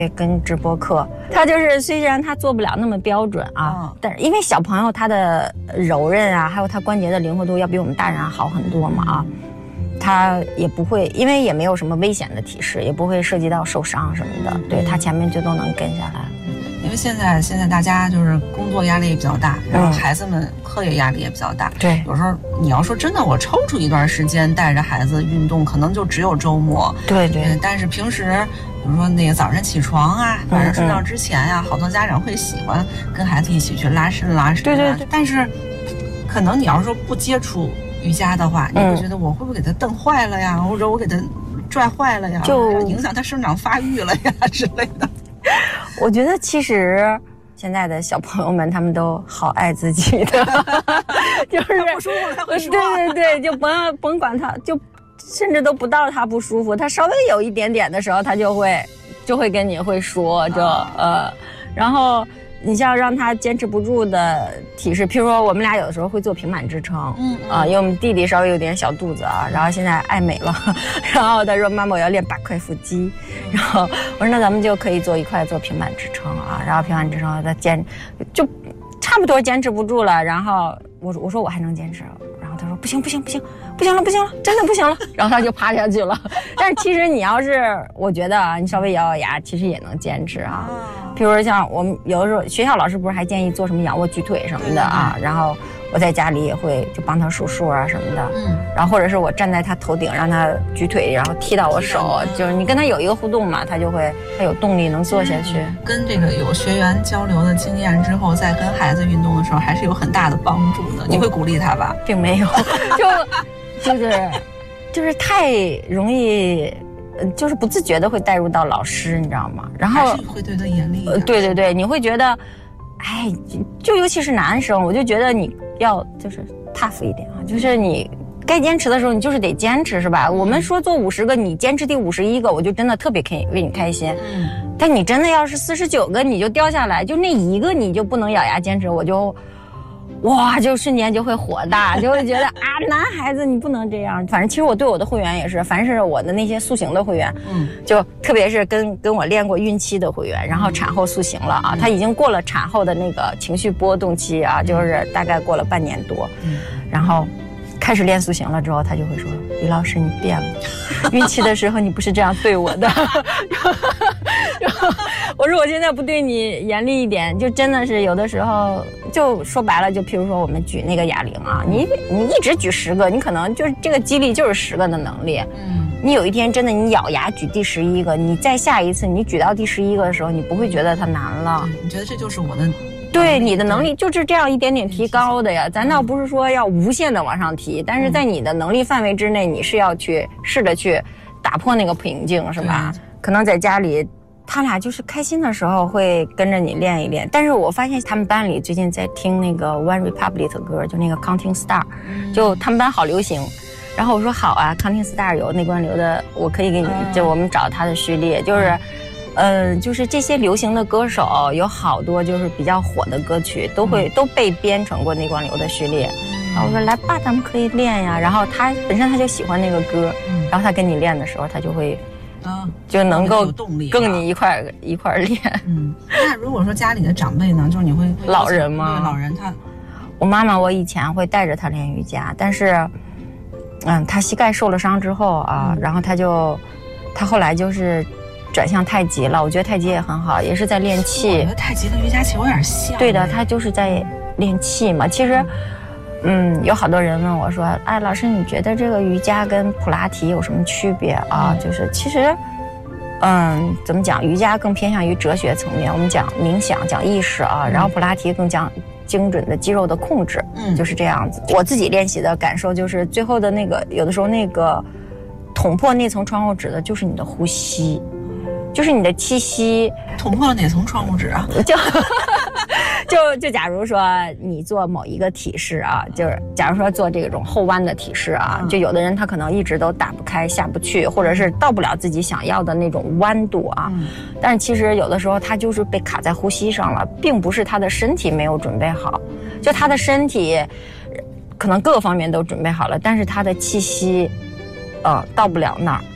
跟直播课，他就是虽然他做不了那么标准啊，但是因为小朋友他的柔韧啊，还有他关节的灵活度要比我们大人好很多嘛啊，他也不会，因为也没有什么危险的提示，也不会涉及到受伤什么的，对，他前面就都能跟下来。 因为现在大家就是工作压力也比较大，然后孩子们课业压力也比较大。 对， 有时候你要说真的，我抽出一段时间带着孩子运动，可能就只有周末。 对对。 但是平时，比如说那个早上起床啊，晚上睡觉之前呀，好多家长会喜欢跟孩子一起去拉伸拉伸。 对对对。 但是，可能你要是说不接触瑜伽的话，你会觉得我会不会给他蹬坏了呀，或者我给他拽坏了呀，就影响他生长发育了呀之类的。 我觉得其实现在的小朋友们他们都好爱自己的，就是不舒服他会说， 对对对，就甭管他，就甚至都不到他不舒服，他稍微有一点点的时候，他就会跟你会说，然后你像让他坚持不住的体式，譬如说我们俩有的时候会做平板支撑，因为我们弟弟稍微有点小肚子啊，然后现在爱美了，然后他说妈妈我要练8块腹肌，然后我说那咱们就可以一块做平板支撑啊，然后平板支撑他就差不多坚持不住了，然后我说我还能坚持，然后他说不行了，真的不行了，然后他就趴下去了。但是其实你要是我觉得啊，你稍微咬咬牙，其实也能坚持啊。比如说像我们有的时候学校老师不是还建议做什么仰卧举腿什么的啊，然后我在家里也会就帮他数数啊什么的，然后或者是我站在他头顶让他举腿，然后踢到我手，就是你跟他有一个互动嘛，他有动力能做下去。 跟这个有学员交流的经验之后，在跟孩子运动的时候还是有很大的帮助的。你会鼓励他吧？ 并没有，就是太容易。就是不自觉的会带入到老师，你知道吗？然后还是会对他严厉。 对对对，你会觉得，哎，就尤其是男生，我就觉得你要就是 tough 一点啊，就是你该坚持的时候，你就是得坚持，是吧？我们说做50个，你坚持第51个，我就真的特别为你开心。但你真的要是49个，你就掉下来，就那一个你就不能咬牙坚持，我就。哇，就瞬间就会火大，就会觉得啊，男孩子你不能这样。反正其实我对我的会员也是，凡是我的那些塑形的会员，就特别是跟我练过孕期的会员，然后产后塑形了啊，他已经过了产后的那个情绪波动期啊，就是大概过了半年多，然后开始练塑形了之后，他就会说：“李老师，你变了，孕期的时候你不是这样对我的。”然后我说：“我现在不对你严厉一点，就真的是有的时候，就说白了，就譬如说我们举那个哑铃啊，你一直举10个，你可能就是这个肌力就是10个的能力。你有一天真的你咬牙举第11个，你再下一次你举到第11个的时候，你不会觉得它难了。 你觉得这就是我的。” 对，你的能力就是这样一点点提高的呀，咱倒不是说要无限的往上提，但是在你的能力范围之内，你是要去试着去打破那个瓶颈，是吧？可能在家里他俩就是开心的时候会跟着你练一练，但是我发现他们班里最近在听那个 One Republic 的歌，就那个 Counting Star， 就他们班好流行。然后我说好啊 ，Counting Star 有内观流的，我可以给你，就我们找他的序列，就是。就是这些流行的歌手有好多就是比较火的歌曲都被编成过内观流的序列，然后我说来吧，咱们可以练呀。然后他本身他就喜欢那个歌，然后他跟你练的时候，他就会就能够跟你一块练。 那如果说家里的长辈呢，就是你会老人吗？ 对，老人我妈妈我以前会带着她练瑜伽，但是她膝盖受了伤之后啊，然后她后来就是转向太极了，我觉得太极也很好，也是在练气。 我觉得太极跟瑜伽其实有点像。 对的，他就是在练气嘛。其实，有好多人问我说：“哎，老师，你觉得这个瑜伽跟普拉提有什么区别啊？”就是其实，怎么讲？瑜伽更偏向于哲学层面，我们讲冥想，讲意识啊，然后普拉提更讲精准的肌肉的控制，就是这样子。我自己练习的感受就是，最后的那个有的时候那个捅破那层窗户纸的，就是你的呼吸。就是你的气息捅破了哪层窗户纸啊？ 就假如说你做某一个体式啊，就是假如说做这种后弯的体式啊，就有的人他可能一直都打不开下不去，或者是到不了自己想要的那种弯度啊，但是其实有的时候他就是被卡在呼吸上了，并不是他的身体没有准备好，就他的身体可能各个方面都准备好了，但是他的气息到不了那儿。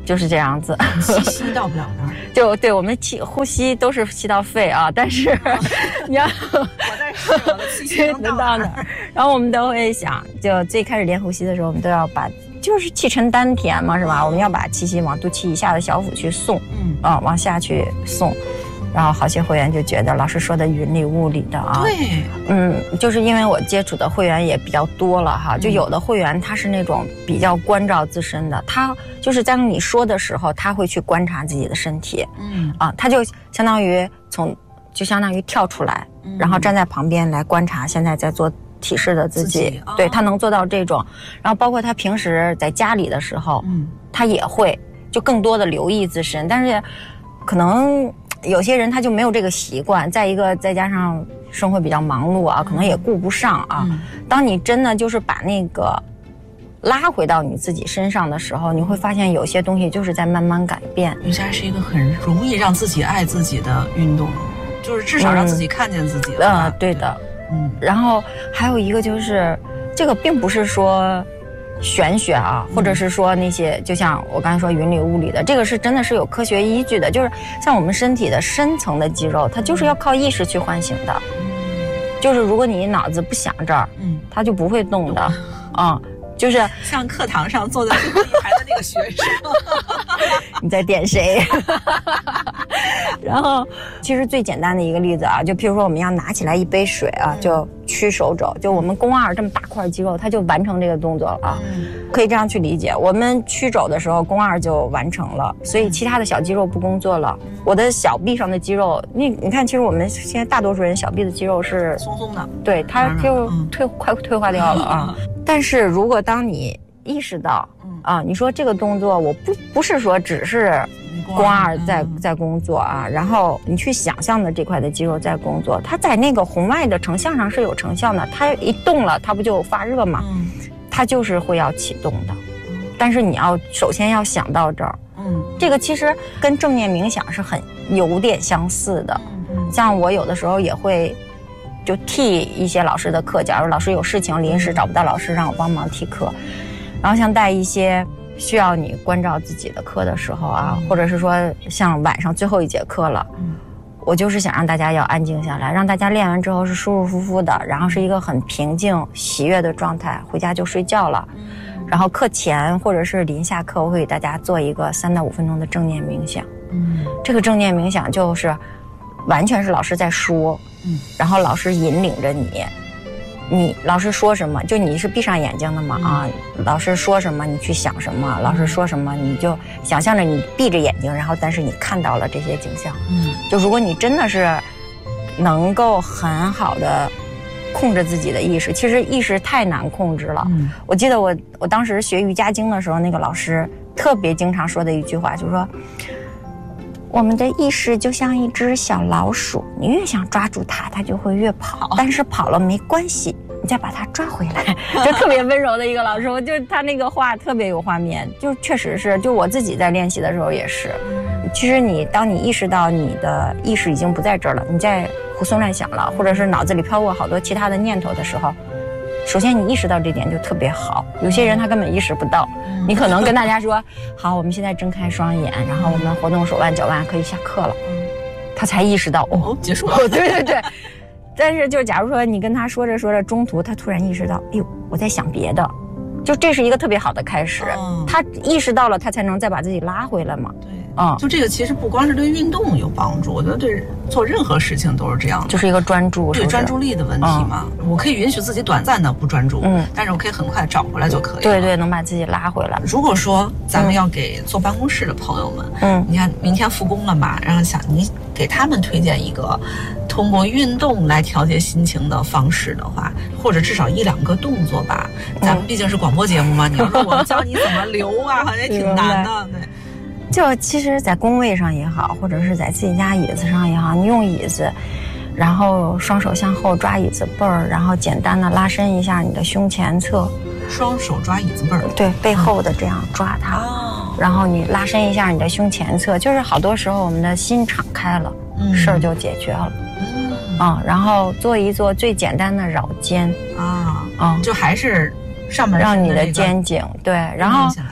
就是这样子， 吸到不了那儿。 就对我们呼吸都是吸到肺啊，但是你要我在试我的气息能到哪儿。 然后我们都会想，就最开始练呼吸的时候，我们都要把就是气沉丹田嘛，是吧？我们要把气息往肚脐以下的小腹去送，往下去送。然后好些会员就觉得老师说的云里雾里的啊， 对， 就是因为我接触的会员也比较多了哈，就有的会员他是那种比较关照自身的，他就是当你说的时候，他会去观察自己的身体，他就相当于跳出来，然后站在旁边来观察现在在做体式的自己，对，他能做到这种，然后包括他平时在家里的时候，他也会就更多的留意自身，但是可能有些人他就没有这个习惯，再加上生活比较忙碌啊，可能也顾不上啊。当你真的就是把那个拉回到你自己身上的时候，你会发现有些东西就是在慢慢改变。 瑜伽是一个很容易让自己爱自己的运动，就是至少让自己看见自己了。 对的，然后还有一个就是这个并不是说玄学啊，或者是说那些就像我刚才说云里雾里的，这个是真的是有科学依据的，就是像我们身体的深层的肌肉，它就是要靠意识去唤醒的，就是如果你脑子不想这儿，它就不会动的，就是像课堂上坐在最后一排的那个学生你在点谁然后其实最简单的一个例子啊，就譬如说我们要拿起来一杯水啊，就屈手肘，就我们肱二这么大块肌肉，它就完成这个动作了啊，可以这样去理解，我们屈肘的时候肱二就完成了，所以其他的小肌肉不工作了，我的小臂上的肌肉，你看其实我们现在大多数人小臂的肌肉是松松的， 对，它就快退化掉了啊。但是如果当你意识到你说这个动作我不是说只是肱二在工作啊，然后你去想象的这块的肌肉在工作，它在那个红外的成像上是有成像的，它一动了它不就发热嘛，它就是会要启动的，但是你要首先要想到这儿，这个其实跟正念冥想是有点相似的，像我有的时候也会就替一些老师的课，假如老师有事情临时找不到老师，让我帮忙替课，然后像带一些需要你关照自己的课的时候啊，或者是说像晚上最后一节课了，我就是想让大家要安静下来，让大家练完之后是舒舒服服的，然后是一个很平静喜悦的状态，回家就睡觉了。然后课前或者是临下课，我会给大家做一个3到5分钟的正念冥想。这个正念冥想就是完全是老师在说，然后老师引领着你老师说什么，就你是闭上眼睛的嘛啊，老师说什么你去想什么，老师说什么你就想象着你闭着眼睛，然后但是你看到了这些景象。就如果你真的是能够很好的控制自己的意识，其实意识太难控制了。我记得我当时学瑜伽经的时候，那个老师特别经常说的一句话，就是说我们的意识就像一只小老鼠，你越想抓住它，它就会越跑，但是跑了没关系，你再把它抓回来。就特别温柔的一个老师，我就是他那个话特别有画面，就确实是，就我自己在练习的时候也是。其实当你意识到你的意识已经不在这儿了，你在胡思乱想了，或者是脑子里飘过好多其他的念头的时候，首先你意识到这点就特别好，有些人他根本意识不到，你可能跟大家说好，我们现在睁开双眼，然后我们活动手腕脚腕，可以下课了，他才意识到结束了。 对但是就假如说你跟他说着中途他突然意识到，哎呦我在想别的，就这是一个特别好的开始，他意识到了他才能再把自己拉回来嘛。 对，就这个其实不光是对运动有帮助，我觉得对做任何事情都是这样的， 就是一个专注， 对专注力的问题嘛。我可以允许自己短暂的不专注，但是我可以很快找回来就可以了。 对，能把自己拉回来。 如果说咱们要给坐办公室的朋友们，你看明天复工了嘛，然后想你给他们推荐一个通过运动来调节心情的方式的话，或者至少1、2个动作吧。咱们毕竟是广播节目嘛，你要说我们教你怎么留啊，好像也挺难的。对。 就其实在工位上也好，或者是在自己家椅子上也好，你用椅子，然后双手向后抓椅子背儿，然后简单的拉伸一下你的胸前侧， 双手抓椅子背儿， 对，背后的这样抓它，然后你拉伸一下你的胸前侧，就是好多时候我们的心敞开了，事儿就解决了。然后做一做最简单的绕肩就还是上半身让你的肩颈对，然后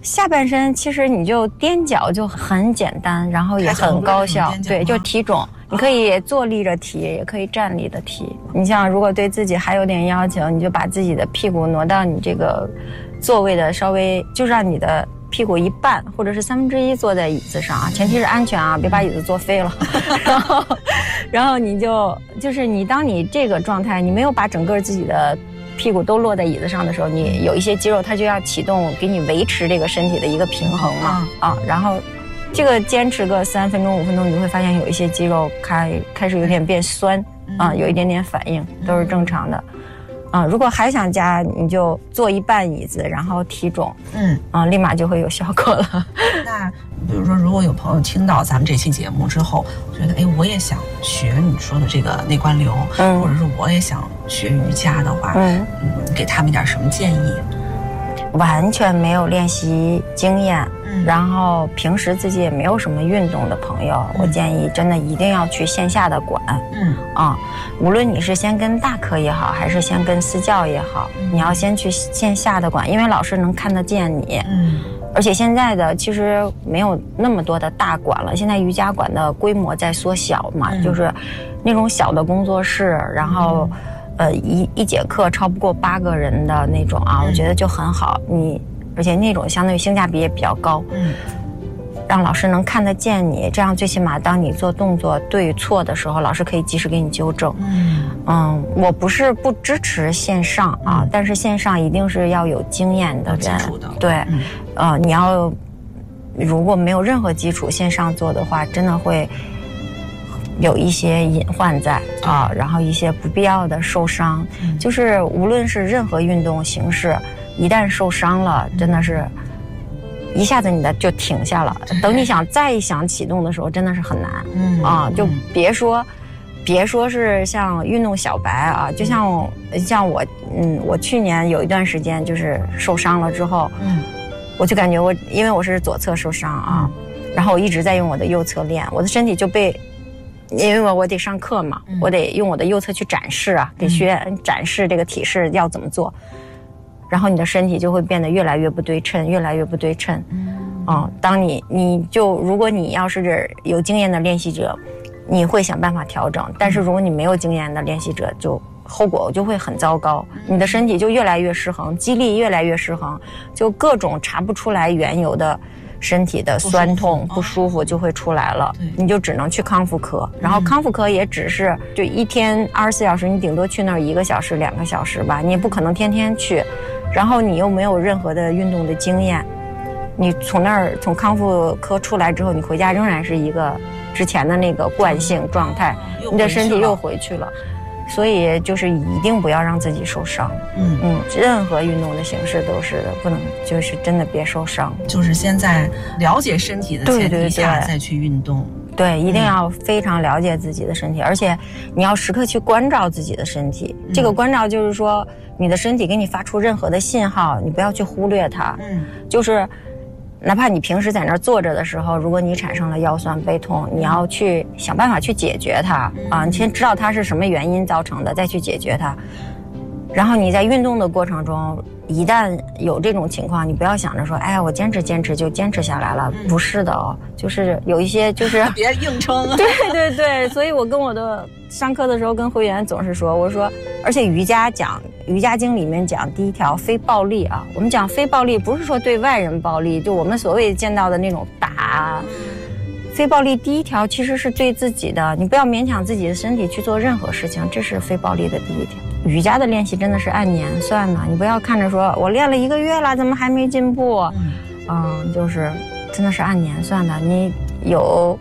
下半身其实你就踮脚就很简单，然后也很高效。对，就提踵，你可以坐立着提，也可以站立的提。你像如果对自己还有点要求，你就把自己的屁股挪到你这个座位的稍微，就让你的屁股一半或者是1/3坐在椅子上啊，前提是安全啊，别把椅子坐飞了。然后你就是你当你这个状态，你没有把整个自己的屁股都落在椅子上的时候，你有一些肌肉它就要启动，给你维持这个身体的一个平衡嘛然后这个坚持个3分钟5分钟，你会发现有一些肌肉开始有点变酸有一点点反应，都是正常的。如果还想加，你就坐一半椅子，然后提踵，立马就会有效果了。 那比如说，如果有朋友听到咱们这期节目之后，觉得我也想学你说的这个内观流，或者是我也想学瑜伽的话，给他们点什么建议？ 完全没有练习经验，然后平时自己也没有什么运动的朋友，我建议真的一定要去线下的馆，无论你是先跟大课也好，还是先跟私教也好，你要先去线下的馆，因为老师能看得见你，而且现在的其实没有那么多的大馆了，现在瑜伽馆的规模在缩小嘛，就是那种小的工作室，然后一节课超不过8个人的那种我觉得就很好，而且那种相对于性价比也比较高，让老师能看得见你，这样最起码当你做动作对错的时候，老师可以及时给你纠正。我不是不支持线上但是线上一定是要有经验的人， 基础的， 对，你要如果没有任何基础，线上做的话，真的会有一些隐患在然后一些不必要的受伤，就是无论是任何运动形式，一旦受伤了，真的是一下子你的就停下了，等你再想启动的时候，真的是很难就别说是像运动小白就像我我去年有一段时间就是受伤了之后，我就感觉因为我是左侧受伤然后我一直在用我的右侧练，我的身体就被。因为我得上课嘛，我得用我的右侧去展示得学展示这个体式要怎么做，然后你的身体就会变得越来越不对称，越来越不对称。当如果你要是有经验的练习者，你会想办法调整，但是如果你没有经验的练习者，就后果就会很糟糕，你的身体就越来越失衡，肌力越来越失衡，就各种查不出来缘由的身体的酸痛不舒服就会出来了，你就只能去康复科，然后康复科也只是就一天24小时，你顶多去那儿1个小时2个小时吧，你也不可能天天去，然后你又没有任何的运动的经验，你从康复科出来之后，你回家仍然是一个之前的那个惯性状态，你的身体又回去了。所以就是一定不要让自己受伤，任何运动的形式都是的，不能就是真的别受伤， 就是先在了解身体的前提下再去运动。 对，一定要非常了解自己的身体，而且你要时刻去关照自己的身体。这个关照就是说，你的身体给你发出任何的信号，你不要去忽略它。就是哪怕你平时在那儿坐着的时候，如果你产生了腰酸背痛，你要去想办法去解决它你先知道它是什么原因造成的，再去解决它。然后你在运动的过程中，一旦有这种情况，你不要想着说，我坚持就坚持下来了，不是的就是有一些就是别硬撑。 对，所以我跟我的上课的时候跟会员总是说，我说，而且瑜伽经里面讲第一条非暴力我们讲非暴力不是说对外人暴力，就我们所谓见到的那种打。非暴力第一条其实是对自己的，你不要勉强自己的身体去做任何事情，这是非暴力的第一条。瑜伽的练习真的是按年算的，你不要看着说我练了1个月了，怎么还没进步？就是真的是按年算的，你有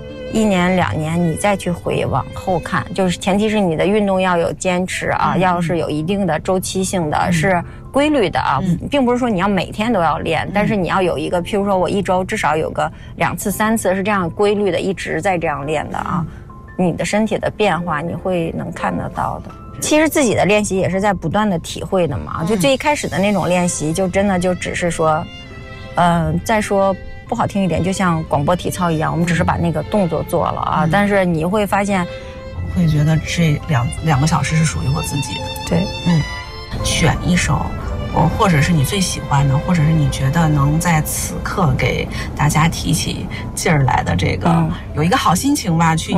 1年2年，你再去往后看，就是前提是你的运动要有坚持要是有一定的周期性的，是规律的并不是说你要每天都要练，但是你要有一个，譬如说我1周至少有个2次3次是这样规律的，一直在这样练的你的身体的变化你会能看得到的。其实自己的练习也是在不断的体会的嘛，就最一开始的那种练习就真的就只是说再说不好听一点，就像广播体操一样，我们只是把那个动作做了但是你会发现会觉得这两个小时是属于我自己的。 对， 选一首或者是你最喜欢的，或者是你觉得能在此刻给大家提起劲儿来的这个，有一个好心情吧，去